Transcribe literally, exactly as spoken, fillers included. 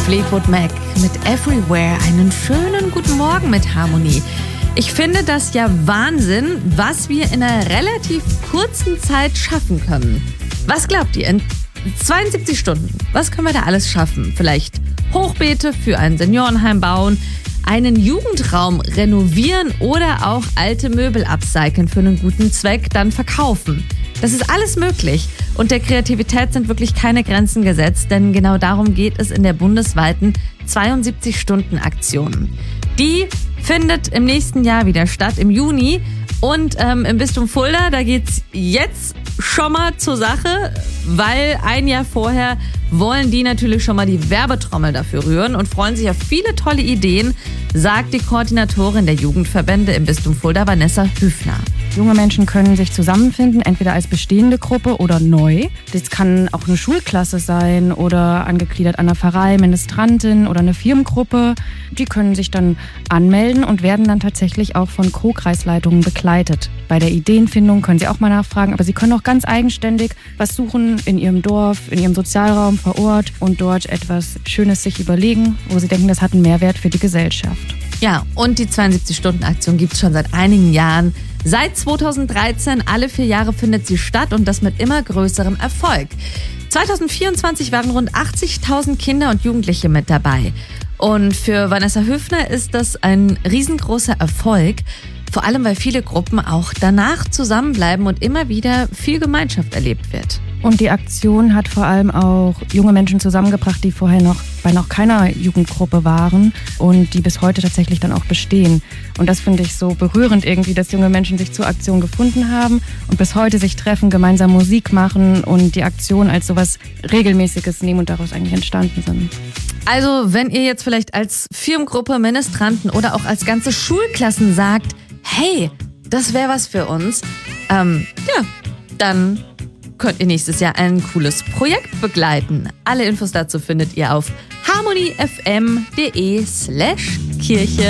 Fleetwood Mac mit Everywhere. Einen schönen guten Morgen mit Harmonie. Ich finde das ja Wahnsinn, was wir in einer relativ kurzen Zeit schaffen können. Was glaubt ihr? In zweiundsiebzig Stunden, was können wir da alles schaffen? Vielleicht Hochbeete für ein Seniorenheim bauen, einen Jugendraum renovieren oder auch alte Möbel upcyclen für einen guten Zweck, dann verkaufen. Das ist alles möglich und der Kreativität sind wirklich keine Grenzen gesetzt, denn genau darum geht es in der bundesweiten zweiundsiebzig-Stunden-Aktion. Die findet im nächsten Jahr wieder statt, im Juni. Und ähm, im Bistum Fulda, da geht's jetzt schon mal zur Sache, weil ein Jahr vorher wollen die natürlich schon mal die Werbetrommel dafür rühren und freuen sich auf viele tolle Ideen, sagt die Koordinatorin der Jugendverbände im Bistum Fulda, Vanessa Hüfner. Junge Menschen können sich zusammenfinden, entweder als bestehende Gruppe oder neu. Das kann auch eine Schulklasse sein oder angegliedert an einer Pfarrei, Ministrantin oder eine Firmengruppe. Die können sich dann anmelden und werden dann tatsächlich auch von Co-Kreisleitungen begleitet. Bei der Ideenfindung können sie auch mal nachfragen, aber sie können auch ganz eigenständig was suchen in ihrem Dorf, in ihrem Sozialraum vor Ort und dort etwas Schönes sich überlegen, wo sie denken, das hat einen Mehrwert für die Gesellschaft. Ja, und die zweiundsiebzig-Stunden-Aktion gibt es schon seit einigen Jahren. Seit zweitausenddreizehn, alle vier Jahre findet sie statt und das mit immer größerem Erfolg. zweitausendvierundzwanzig waren rund achtzigtausend Kinder und Jugendliche mit dabei. Und für Vanessa Hüfner ist das ein riesengroßer Erfolg, vor allem weil viele Gruppen auch danach zusammenbleiben und immer wieder viel Gemeinschaft erlebt wird. Und die Aktion hat vor allem auch junge Menschen zusammengebracht, die vorher noch bei noch keiner Jugendgruppe waren und die bis heute tatsächlich dann auch bestehen. Und das finde ich so berührend irgendwie, dass junge Menschen sich zur Aktion gefunden haben und bis heute sich treffen, gemeinsam Musik machen und die Aktion als sowas Regelmäßiges nehmen und daraus eigentlich entstanden sind. Also wenn ihr jetzt vielleicht als Firmengruppe, Ministranten oder auch als ganze Schulklassen sagt, hey, das wäre was für uns, ähm, ja, dann könnt ihr nächstes Jahr ein cooles Projekt begleiten. Alle Infos dazu findet ihr auf harmoniefm punkt de slash Kirche.